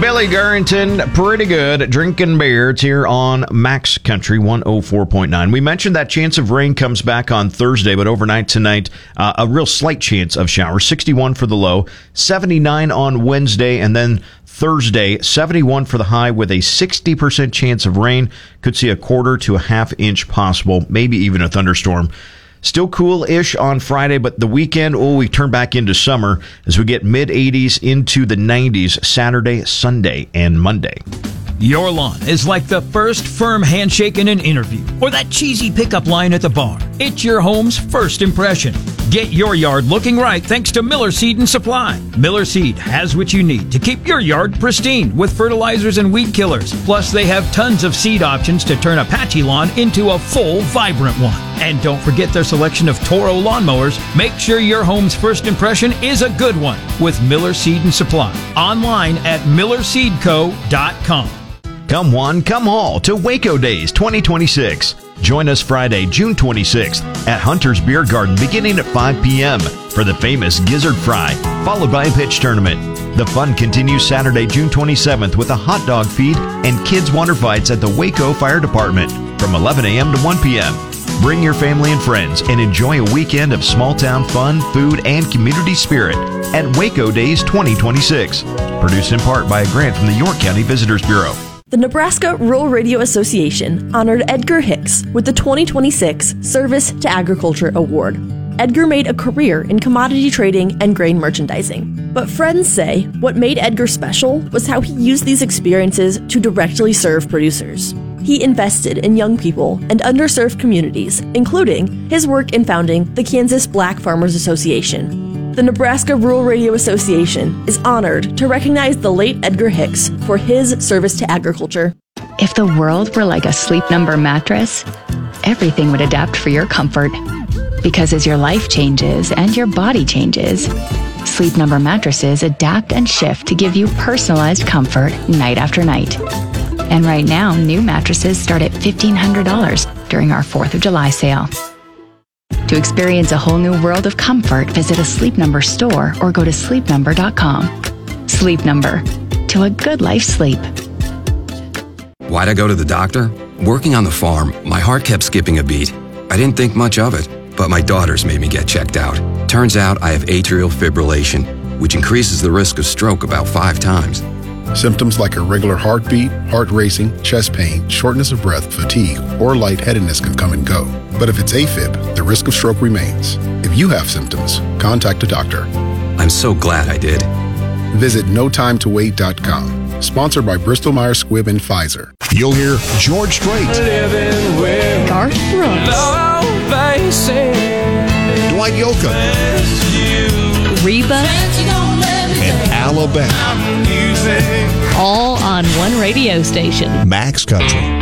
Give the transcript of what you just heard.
Billy Garrington, pretty good. Drinking beer. It's here on Max Country 104.9. We mentioned that chance of rain comes back on Thursday, but overnight tonight, a real slight chance of showers. 61 for the low, 79 on Wednesday, and then Thursday, 71 for the high with a 60% chance of rain. Could see a quarter to a half inch possible, maybe even a thunderstorm. Still cool-ish on Friday, but the weekend, we turn back into summer as we get mid-80s into the 90s Saturday, Sunday, and Monday. Your lawn is like the first firm handshake in an interview or that cheesy pickup line at the bar. It's your home's first impression. Get your yard looking right thanks to Miller Seed and Supply. Miller Seed has what you need to keep your yard pristine with fertilizers and weed killers. Plus, they have tons of seed options to turn a patchy lawn into a full, vibrant one. And don't forget their selection of Toro lawnmowers. Make sure your home's first impression is a good one with Miller Seed and Supply. Online at millerseedco.com. Come one, come all to Waco Days 2026. Join us Friday, June 26th at Hunter's Beer Garden beginning at 5 p.m. for the famous Gizzard Fry, followed by a pitch tournament. The fun continues Saturday, June 27th with a hot dog feed and kids' water fights at the Waco Fire Department from 11 a.m. to 1 p.m. Bring your family and friends and enjoy a weekend of small-town fun, food, and community spirit at Waco Days 2026. Produced in part by a grant from the York County Visitors Bureau. The Nebraska Rural Radio Association honored Edgar Hicks with the 2026 Service to Agriculture Award. Edgar made a career in commodity trading and grain merchandising. But friends say what made Edgar special was how he used these experiences to directly serve producers. He invested in young people and underserved communities, including his work in founding the Kansas Black Farmers Association. The Nebraska Rural Radio Association is honored to recognize the late Edgar Hicks for his service to agriculture. If the world were like a Sleep Number mattress, everything would adapt for your comfort. Because as your life changes and your body changes, Sleep Number mattresses adapt and shift to give you personalized comfort night after night. And right now, new mattresses start at $1,500 during our 4th of July sale. To experience a whole new world of comfort, visit a Sleep Number store or go to sleepnumber.com. Sleep Number. To a good life sleep. Why'd I go to the doctor? Working on the farm, my heart kept skipping a beat. I didn't think much of it, but my daughters made me get checked out. Turns out I have atrial fibrillation, which increases the risk of stroke about 5 times. Symptoms like irregular heartbeat, heart racing, chest pain, shortness of breath, fatigue, or lightheadedness can come and go. But if it's AFib, the risk of stroke remains. If you have symptoms, contact a doctor. I'm so glad I did. Visit notimetowait.com. Sponsored by Bristol-Myers Squibb and Pfizer. You'll hear George Strait, Garth Brooks, Dwight Yoakam, Reba, and Alabama. all on one radio station. Max Country